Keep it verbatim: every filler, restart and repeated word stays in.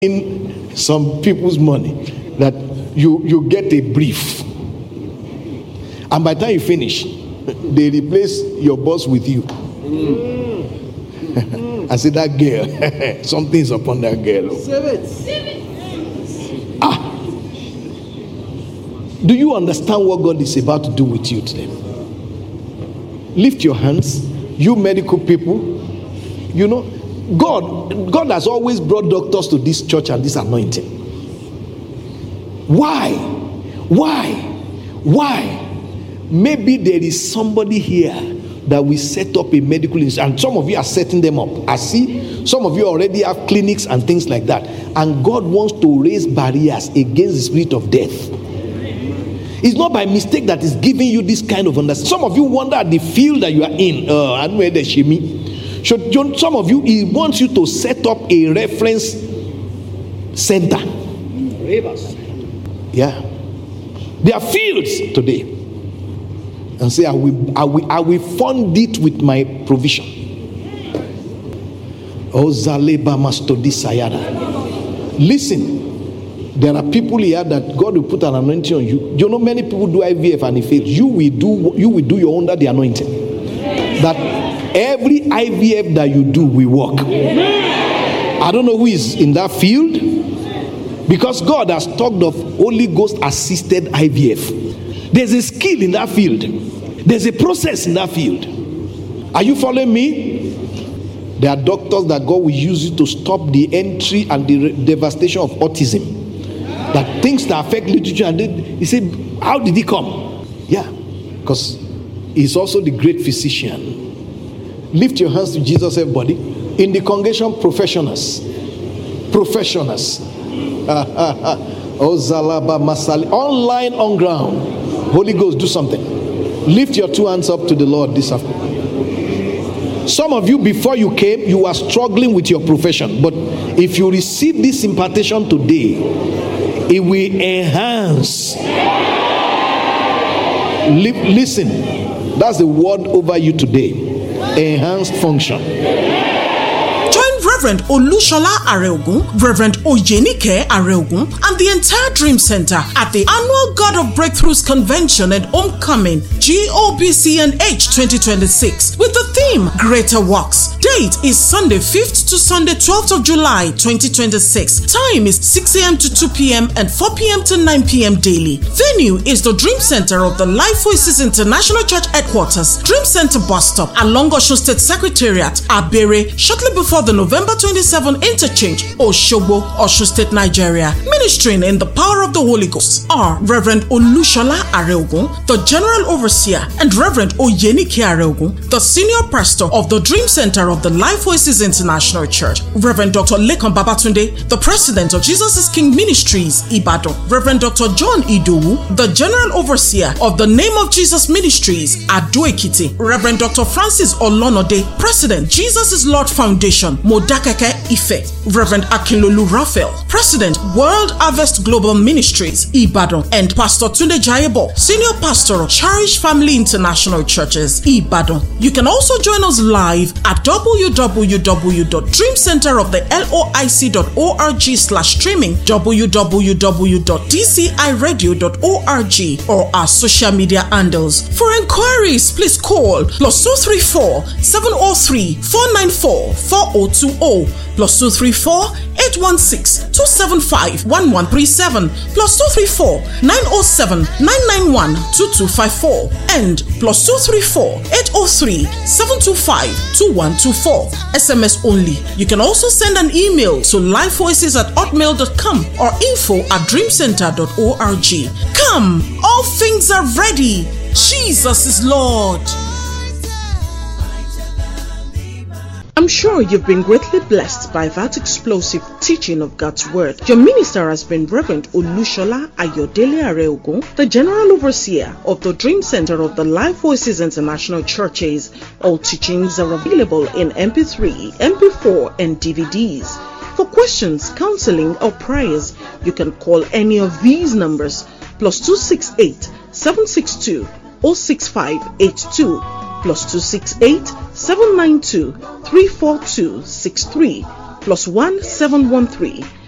in some people's money that you you get a brief, and by the time you finish, they replace your boss with you. I say that girl, something's upon that girl. Ah, do you understand what God is about to do with you today? Lift your hands, you medical people. You know, God, God has always brought doctors to this church and this anointing. Why? Why? Why? Maybe there is somebody here that will set up a medical institute, and some of you are setting them up. I see some of you already have clinics and things like that, and God wants to raise barriers against the spirit of death. It's not by mistake that He's giving you this kind of understanding. Some of you wonder at the field that you are in. Uh, I don't know the shemi. Some of you, He wants you to set up a reference center. Yeah, there are fields today, and say, I will, I will, I will fund it with my provision. Oh, Zaleba Mastodi Sayada. Listen, there are people here that God will put an anointing on you. You know, many people do I V F and it fails. You will do, you will do your under the anointing. That every I V F that you do will work. I don't know who is in that field, because God has talked of Holy Ghost assisted I V F. There's a skill in that field. There's a process in that field. Are you following me? There are doctors that God will use you to stop the entry and the re- devastation of autism. That things that affect literature, and then He said, how did He come? Yeah, because He's also the great physician. Lift your hands to Jesus, everybody. In the congregation, professionals. Professionals. Oh, Zalaba Masali. Online, on ground. Holy Ghost, do something. Lift your two hands up to the Lord this afternoon. Some of you, before you came, you were struggling with your profession. But if you receive this impartation today, it will enhance. Listen, that's the word over you today. Enhanced function. Join Reverend Olushola Areogun, Reverend Oyenike Areogun, and the entire Dream Center at the annual God of Breakthroughs Convention and Homecoming G O B C N H twenty twenty-six with the theme Greater Works. Date is Sunday fifth to Sunday twelfth of July twenty twenty-six. Time is six a.m. to two p.m. and four p.m. to nine p.m. daily. Venue is the Dream Center of the Life Voices International Church Headquarters, Dream Center bus stop along Osun State Secretariat, Abere, shortly before the November twenty-seventh interchange, Osogbo, Osun State, Nigeria. Ministering in the power of the Holy Ghost are Reverend Olushola Areogun, the General Overseer, and Reverend Oyenike Areogun, the Senior Pastor of the Dream Center of the Life Voices International Church. Reverend Doctor Lekan Babatunde, the President of Jesus is King Ministries, Ibadan. Reverend Doctor John Idowu, the General Overseer of the Name of Jesus Ministries, Ado Ekiti. Reverend Doctor Francis Olonode, President, Jesus is Lord Foundation, Modakeke Ife. Reverend Akinlolu Raphael, President, World Harvest Global Ministries, Ibadan. And Pastor Tunde Jayebo, Senior Pastor of Cherish Family International Churches, Ibadan. You can also join us live at w w w dot dream center of the loic dot org slash streaming, w w w dot d c i radio dot org, or our social media handles. For inquiries, please call plus two three four, seven zero three, four nine four, four zero two zero, plus two three four, eight one six, two seven five, one one three seven, plus two three four, nine zero seven, nine nine one, two two five four, and plus two three four, eight zero three, seven two five, two one two four. S M S only. You can also send an email to lifevoices at hotmail dot com or info at dreamcenter dot org. Come, all things are ready. Jesus is Lord. I'm sure you've been greatly blessed by that explosive teaching of God's Word. Your minister has been Reverend Olushola Ayodele Areogun, the General Overseer of the Dream Center of the Life Voices International Churches. All teachings are available in M P three, M P four, and D V Ds. For questions, counseling, or prayers, you can call any of these numbers: plus two six eight, seven six two, zero six five eight two, plus two six eight, seven nine two, three four two six three, plus one seven one three,